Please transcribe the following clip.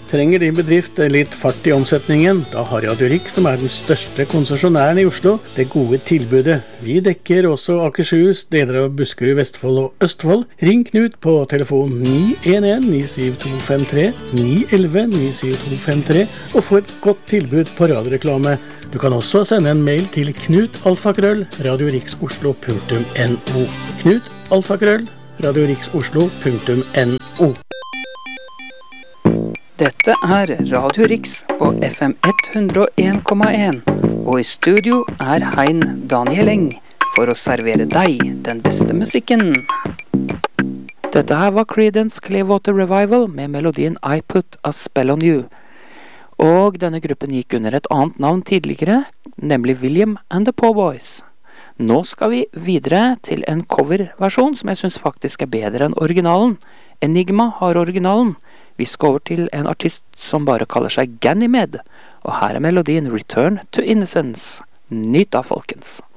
Trenger din bedrift litt fart i omsetningen? Da har Radio Rix, som den største konsesjonæren i Oslo, det gode tilbudet. Vi dekker også Akershus, deler av Buskerud, Vestfold og Østfold. Ring Knut på telefon 911-97253, 911-97253 og få et godt tilbud på radioreklame. Du kan også sende en mail til knut@radiorixoslo.no. knut@radiorixoslo.no. Dette Radio Rix på FM 101,1, og i studio Hein Daniel Eng for å servere deg den beste musikken. Dette var Creedence Clearwater Revival med melodien I Put a Spell on You. Og denne gruppen gikk under et annet navn tidligere, nemlig William and the Po'boys. Nå skal vi videre til en coverversjon som jeg synes faktisk bedre enn originalen. Enigma har originalen. Vi skal over til en artist som bare kaller seg Ganymede, og her melodien Return to Innocence. Nyt da, folkens!